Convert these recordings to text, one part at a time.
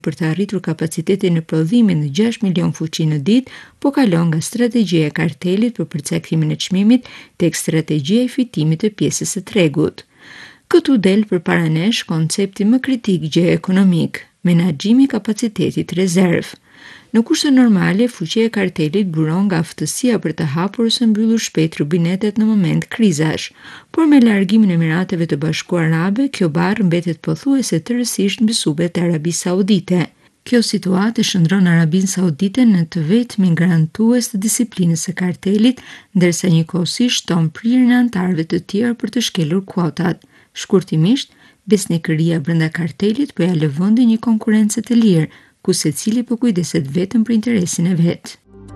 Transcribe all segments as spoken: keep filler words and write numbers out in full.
për të arritur kapacitetin e prodhimit në gjashtë milion fuqi në ditë, po kalon nga strategjia e kartelit për përcaktimin e çmimit tek strategjia e fitimit të pjesës së tregut. Këtu del përpara nesh koncepti më kritik gjeoekonomik, menaxhimi i kapacitetit rezerv. Në kushte normale, fuqia e kartelit buron nga aftësia për të hapur ose mbyllur shpejt rubinetet në moment krizash, por me largimin e Emirateve të Bashkuara Arabe, kjo barë mbetet pothuajse tërësisht mbi subet e Arabisë Saudite. Kjo situatë shndron Arabinë Saudite në të vetmin garantues të disiplinës së kartelit, ndërsa njëkohësisht shton prirjen e anëtarëve të tjerë për të shkelur kuotat. Shkurtimisht, besnikëria brenda kartelit po ja lë vendin një konkurrencë të lirë, ku secili po kujdeset vetëm për interesin e vet.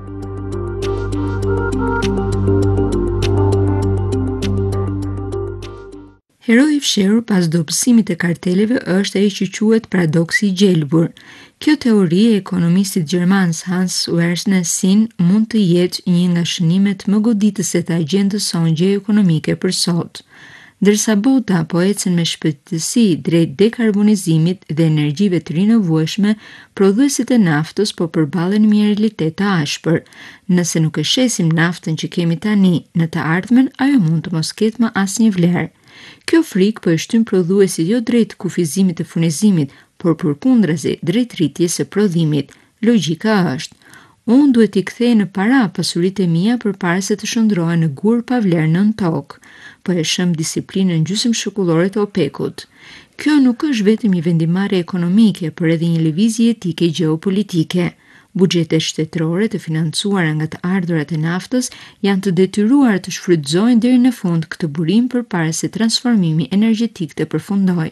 Heroi i fshehur pas dobësimit të karteleve është ai që quhet paradoksi i gjelbur. Kjo teori e ekonomistit gjerman Hans Werner Sinn mund të jetë një nga shënimet më goditëse të agjendës sonë gjeoekonomike për sot. Ndërsa bota po ecën me shpejtësi drejt dekarbonizimit dhe energjive të rinovueshme, prodhuesit e naftës po përballen me një realitet të ashpër. Nëse nuk e shesim naftën që kemi tani, në të ardhmen ajo mund të mos ketë më asnjë vlerë. Kjo frikë po e shtyn prodhuesit jo drejt kufizimit të furnizimit, por përkundrazi drejt rritjes së prodhimit. Logjika është: unë duhet t'i kthej në para pasuritë e mia përpara se të shndrohen në gur pa vlerë nën tokë. Po e shëm disiplinën gjysmëshekullore të OPEC-ut. Kjo nuk është vetëm një vendimarrje ekonomike, por edhe një lëvizje etike gjeopolitike. Buxhetet shtetërore të financuara nga të ardhurat e naftës janë të detyruar të shfrytëzojnë deri në fund këtë burim përpara se transformimi energjetik të përfundojë.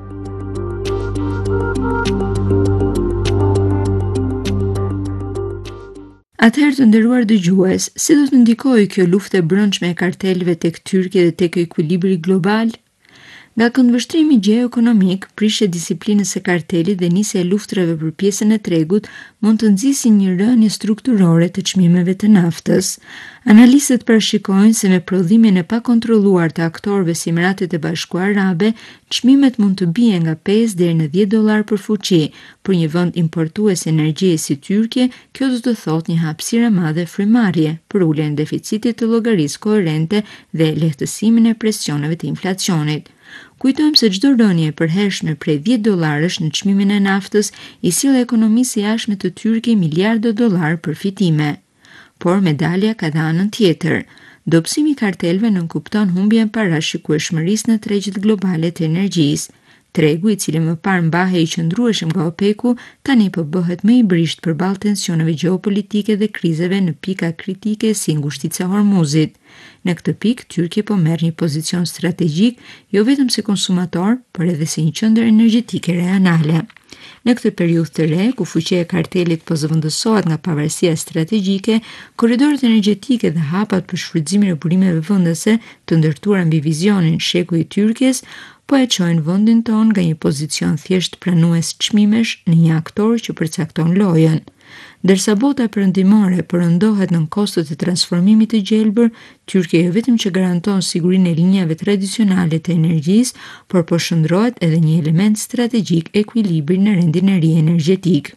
Atëherë të nderuar dëgjues, si do të ndikojë kjo luftë e brendshme e kartelëve tek Tyrkia dhe tek ekuilibri global? Nga këndvështrimi gjeoekonomik, prishja e disiplinës së kartelit dhe nisja e luftrave për pjesën e tregut mund të nxisin një rënje strukturore të çmimeve të naftës. Analistët parashikojnë se me prodhimin e pakontrolluar të aktorëve si Emiratet e Bashkuara Arabe, çmimet mund të bien nga pesë deri në dhjetë dollar për fuqi. Për një vend importues energjie si Tyrkia, kjo do të thotë një hapësirë e madhe frymarrje për uljen e deficitit të llogarisë koherente dhe lehtësimin e presioneve të inflacionit. Kujtojmë se çdo rënje e përhershme prej dhjetë dollarësh në çmimin e naftës i sill ekonomisë jashtme të Tyrkisë miliarda dollar përfitime. Por medalja ka dhe anën tjetër. Dobësimi i kartelëve nënkupton humbjen e parashikueshmërisë në tregjet globale të energjisë. Tregu, i cili më parë mbahej i qëndrueshëm nga OPEC-u, tani po bëhet më i brisht përballë tensioneve gjeopolitike dhe krizeve në pika kritike si ngushtica e Hormuzit. Në këtë pikë, Tyrkia po merr një pozicion strategjik, jo vetëm si konsumator, por edhe si një qendër energjetike rajonale. Në këtë periudhë të re, ku fuqia e kartelit po zëvendësohet nga pavarësia strategjike, korridoret energjetike dhe hapat për shfrytëzimin e burimeve vendase të ndërtuara mbi vizionin sheku i Tyrkisë po e çojnë vendin tonë nga një pozicion thjesht pranues çmimesh në një aktor që përcakton lojën. Ndërsa bota perëndimore përëndohet nën kostot e transformimit të gjelbër, Tyrkia jo vetëm që garanton sigurinë e linjave tradicionale të energjisë, por po shndrohet edhe një element strategjik ekuilibri në rendin e ri energjetik.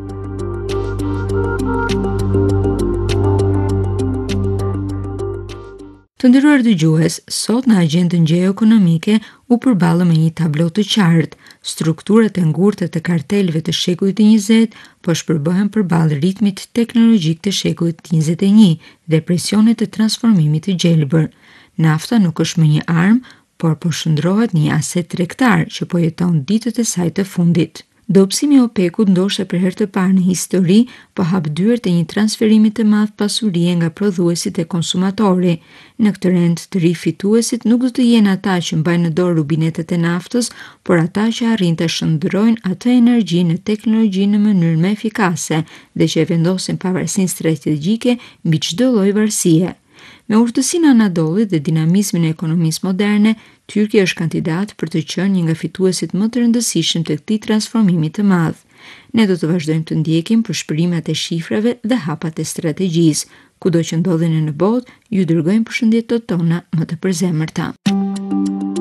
Të nderuar dëgjues, sot në agjendën gjeoekonomike u përballëm me një tablo të qartë. Strukturat e ngurtë të kartelëve të shekujt të njëzet po shpërbëhen përballë ritmit teknologjik të shekujt të njëzet e një dhe presionet të transformimit të gjelbër. Nafta nuk është më një armë, por po shndrohet një aset tregtar që po jeton ditët e saj të fundit. Dobësimi i OPEC-ut ndoshta për herë të parë në histori po hap dyert e një transferimi të madh pasurie nga prodhuesit te konsumatori. Në këtë rend të ri fituesit nuk do të jenë ata që mbajnë në dorë rubinetet e naftës, por ata që arrin të shndrojnë atë energji në teknologji në mënyrë më efikase dhe që vendosin pavarësinë strategjike mbi çdo lloj varësie. Me urtësinë anadollit dhe dinamizmin e ekonomisë moderne, Tyrkia është kandidat për të qenë një nga fituesit më të rëndësishëm të këtij transformimi të madh. Ne do të vazhdojmë të ndjekim përshpërimet e shifrave dhe hapat e strategjisë. Kudo që ndodheni në botë, ju dërgojmë përshëndetjet tona më të përzemërta.